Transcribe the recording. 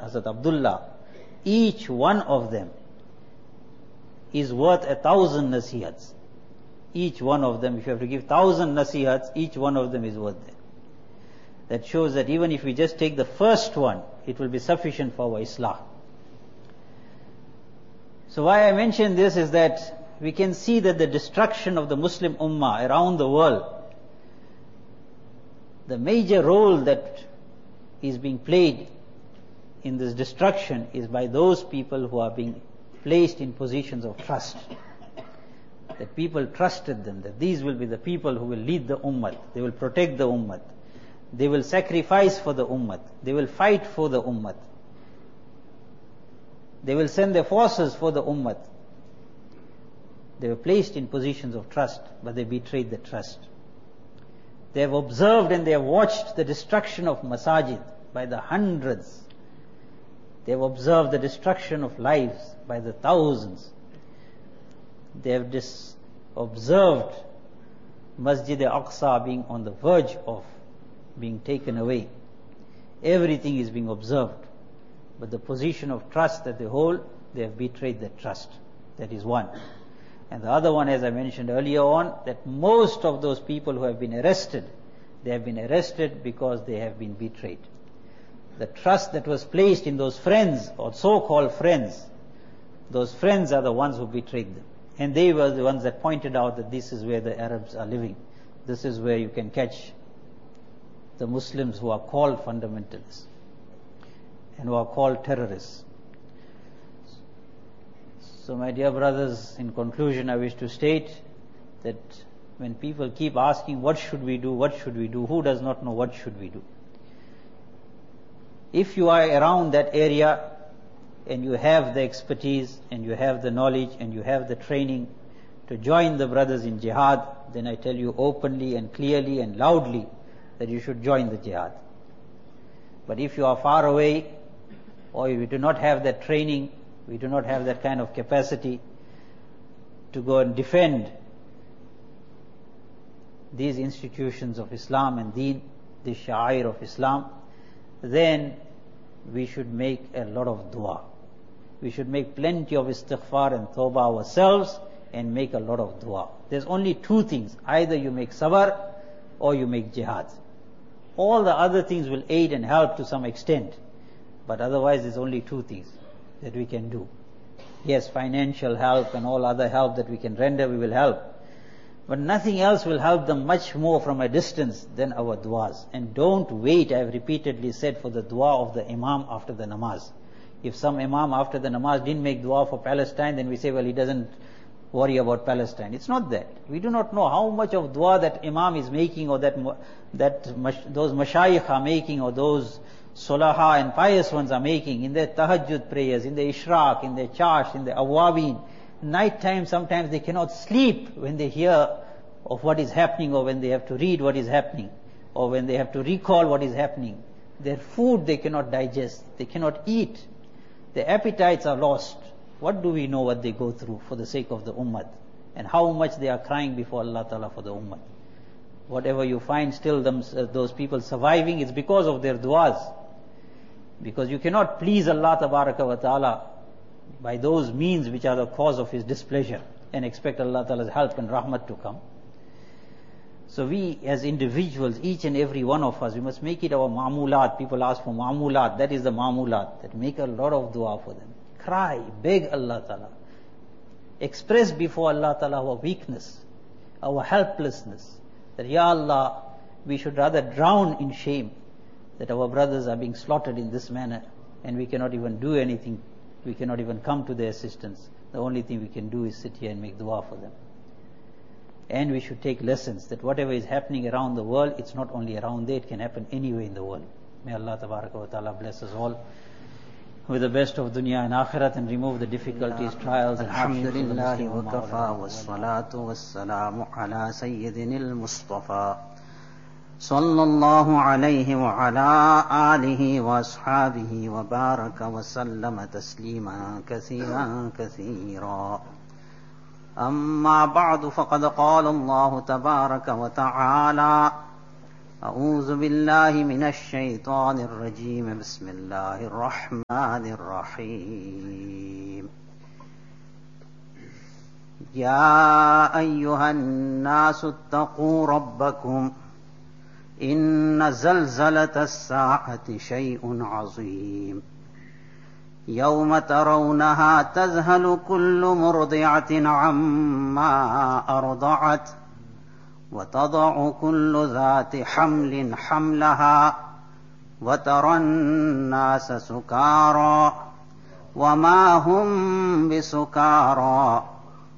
Hazrat Abdullah, each one of them is worth 1,000 nasihats. Each one of them, if you have to give 1,000 nasihats, each one of them is worth that. That shows that even if we just take the first one, it will be sufficient for our Islah. So why I mention this is that we can see that the destruction of the Muslim Ummah around the world, the major role that is being played in this destruction is by those people who are being placed in positions of trust. That people trusted them, that these will be the people who will lead the Ummah, they will protect the Ummah, they will sacrifice for the Ummah, they will fight for the Ummah, they will send their forces for the Ummah. They were placed in positions of trust, but they betrayed the trust. They have observed and they have watched the destruction of masajid by the hundreds. They have observed the destruction of lives by the thousands. They have observed Masjid al-Aqsa being on the verge of being taken away. Everything is being observed. But the position of trust that they hold, they have betrayed that trust. That is one. And the other one, as I mentioned earlier on, that most of those people who have been arrested, they have been arrested because they have been betrayed. The trust that was placed in those friends, or so-called friends, those friends are the ones who betrayed them. And they were the ones that pointed out that this is where the Arabs are living. This is where you can catch the Muslims who are called fundamentalists and who are called terrorists. So my dear brothers, in conclusion I wish to state that when people keep asking what should we do, who does not know what should we do? If you are around that area and you have the expertise and you have the knowledge and you have the training to join the brothers in jihad, then I tell you openly and clearly and loudly that you should join the jihad. But if you are far away, or you do not have that training, we do not have that kind of capacity to go and defend these institutions of Islam and Deen, the sha'air of Islam, then we should make a lot of dua. We should make plenty of istighfar and tawbah ourselves and make a lot of dua. There's only two things. Either you make sabr or you make jihad. All the other things will aid and help to some extent. But otherwise there's only two things that we can do. Yes, financial help and all other help that we can render, we will help. But nothing else will help them much more from a distance than our du'as. And don't wait, I have repeatedly said, for the dua of the imam after the namaz. If some imam after the namaz didn't make dua for Palestine, then we say, well, he doesn't worry about Palestine. It's not that. We do not know how much of dua that imam is making, or those mashayikh are making, or those Solaha and pious ones are making in their tahajjud prayers, in their ishraq, in their chash, in their awabin. Night time, sometimes they cannot sleep when they hear of what is happening, or when they have to read what is happening, or when they have to recall what is happening. Their food they cannot digest, they cannot eat. Their appetites are lost. What do we know what they go through for the sake of the ummah? And how much they are crying before Allah Ta'ala for the ummah. Whatever you find still those people surviving, it's because of their du'as. Because you cannot please Allah Tabaraka wa Ta'ala by those means which are the cause of His displeasure and expect Allah Ta'ala's help and rahmat to come. So we as individuals, each and every one of us, we must make it our ma'mulat. People ask for ma'mulat, that is the ma'mulat, that make a lot of dua for them. Cry, beg Allah Ta'ala. Express before Allah Ta'ala our weakness, our helplessness. That Ya Allah, we should rather drown in shame that our brothers are being slaughtered in this manner and we cannot even do anything, we cannot even come to their assistance. The only thing we can do is sit here and make dua for them. And we should take lessons that whatever is happening around the world, it's not only around there, it can happen anywhere in the world. May Allah Tabaraka wa Ta'ala bless us all with the best of dunya and akhirat and remove the difficulties, trials and hardships. Alhamdulillah wa kafa wa salatu wa salamu ala sayyidinil Mustafa sallallahu alayhi wa ala alihi wa ashabihi wa baraka wa sallama tasliman kathiran kathira. أما بعد فقد قال الله تبارك وتعالى अऊज़ु बिल्लाहि मिनश शैतानिर रजीम बिस्मिल्लाहिर रहमानिर रहीम या अय्युहन नासु इत्तक़ू रब्बकुम इन्न ज़लज़लतस साअति शैउन अज़ीम यौम तरौनहा तज़हलु कुल्लु मुर्दिअतिन अम्मा अर्दअत वतदअु कुल्लु ज़ाति हम्लिन हम्लहा वतरन्नास सुकारा वमा हुम बिसुकारा